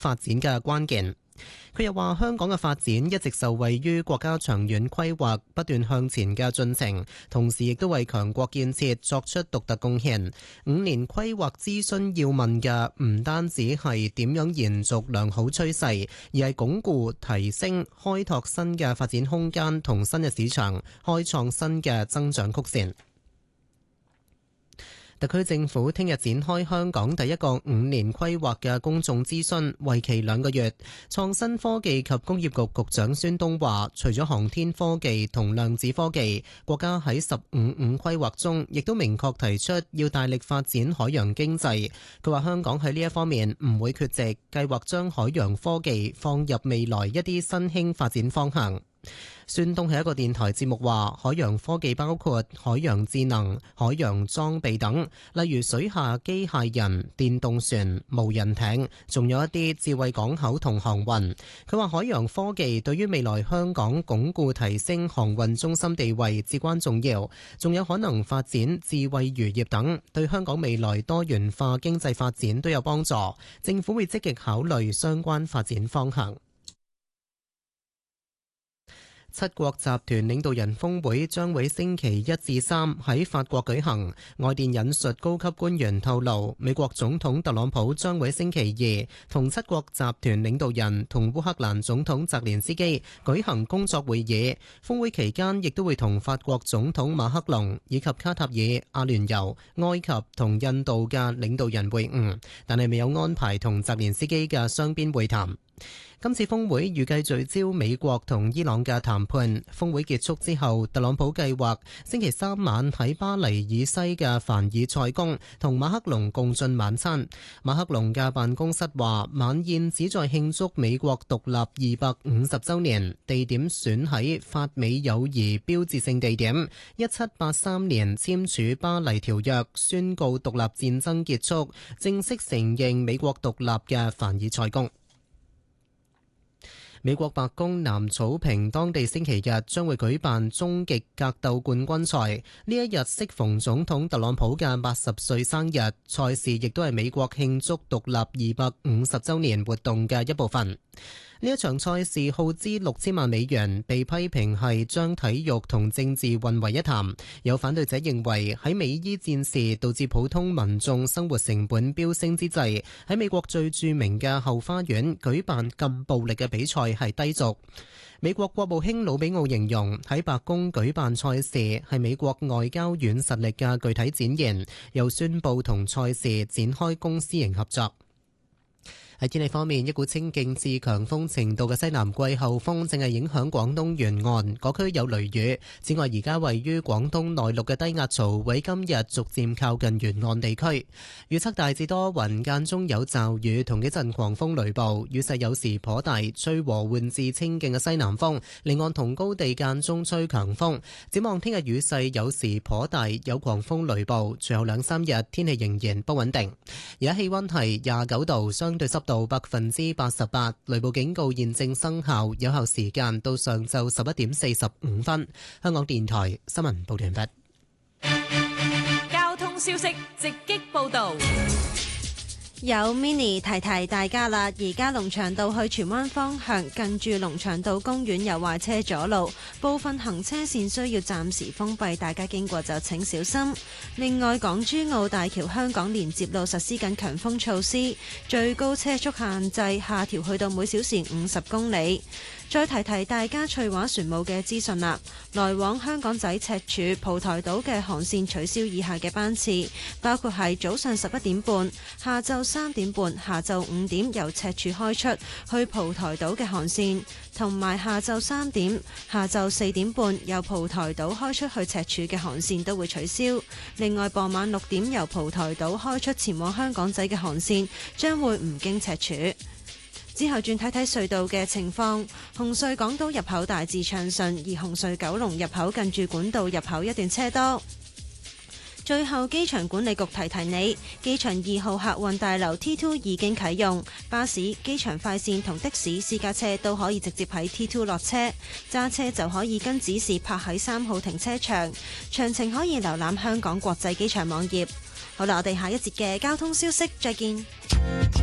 發展嘅關鍵。佢又話香港嘅發展一直受惠於國家長遠規劃不斷向前嘅進程，同時亦都為強國建設作出獨特貢獻。5年規劃諮詢要問嘅唔單止係點樣延續良好趨勢，而係鞏固、提升、開拓新嘅發展空間同新嘅市場，開創新嘅增長曲線。特區政府聽日展開香港第一個5年規劃嘅公眾諮詢，為期2個月。創新科技及工業局局長孫東話，除咗航天科技同量子科技，國家喺15/5規劃中亦都明確提出要大力發展海洋經濟。佢話香港喺呢一方面唔會缺席，計劃將海洋科技放入未來一啲新興發展方向。孫東喺一個電台節目話，海洋科技包括海洋智能、海洋裝備等，例如水下機械人、電動船、無人艇，仲有一啲智慧港口同航運。佢話海洋科技對於未來香港鞏固提升航運中心地位至關重要，仲有可能發展智慧漁業等，對香港未來多元化經濟發展都有幫助。政府會積極考慮相關發展方向。7國集團領導人峰會將會星期1至3喺法國舉行。外電引述高級官員透露，美國總統特朗普將會星期2同7國集團領導人同烏克蘭總統澤連斯基舉行工作會議。峰會期間亦都會同法國總統馬克龍以及卡塔爾、阿聯酋、埃及同印度嘅領導人會晤，但係未有安排同澤連斯基嘅雙邊會談。今次峰會預計聚焦美國同伊朗嘅談判。峰會結束之後，特朗普計劃星期3晚喺巴黎以西嘅凡爾賽宮同馬克龍共進晚餐。馬克龍嘅辦公室話，晚宴旨在慶祝美國獨立250週年，地點選喺法美友誼標誌性地點1783年簽署巴黎條約，宣告獨立戰爭結束，正式承認美國獨立嘅凡爾賽宮。美國白宮南草坪當地星期日將會舉辦終極格鬥冠軍賽，呢一日適逢總統特朗普嘅80歲生日，賽事亦都係美國慶祝獨立250週年活動嘅一部分。呢一場賽事耗資6000萬美元，被批評係將體育同政治混為一談。有反對者認為喺美伊戰事導致普通民眾生活成本飆升之際，喺美國最著名嘅後花園舉辦咁暴力嘅比賽係低俗。美國國務卿魯比奧形容喺白宮舉辦賽事係美國外交軟實力嘅具體展現，又宣布同賽事展開公私營合作。喺天氣方面，一股清勁至強風程度嘅西南季候風正係影響廣東沿岸，嗰區有雷雨。此外，而家位於廣東內陸嘅低壓槽喺今日逐漸靠近沿岸地區。預測大致多雲，間中有驟雨同幾陣狂風雷暴，雨勢有時頗大，吹和緩至清勁嘅西南風。離岸同高地間中吹強風。展望聽日雨勢有時頗大，有狂風雷暴。隨後2-3日天氣仍然不穩定。而家氣溫係29度，相對濕度88%，雷暴警告現正生效，有效時間到上晝11點45分。香港電台新聞報道完畢。 交通消息直擊報道。 有 Mini 提提大家啦，而家龍翔道去荃灣方向近住龍翔道公園有壞車阻路，部分行車線需要暫時封閉，大家經過就請小心。另外，港珠澳大橋香港連接路實施緊強風措施，最高車速限制下調去到每小時50公里。再提提大家翠華船務嘅資訊啦，來往香港仔赤柱蒲台島嘅航線取消以下嘅班次，包括係早上11點半、下晝3點半、下晝5點由赤柱開出去蒲台島嘅航線，同埋下晝3點、下晝4點半由蒲台島開出去赤柱嘅航線都會取消。另外，傍晚6點由蒲台島開出前往香港仔嘅航線將會唔經赤柱。之後轉睇睇隧道嘅情況，紅隧港島入口大致暢順，而紅隧九龍入口近住管道入口一段車多。最後，機場管理局提提你，機場2號客運大樓 T2 已經啟用，巴士、機場快線同的士、私家車都可以直接喺 T2 落車，揸車就可以跟指示泊喺3號停車場。詳情可以瀏覽香港國際機場網頁。好啦，我哋下一節嘅交通消息再見。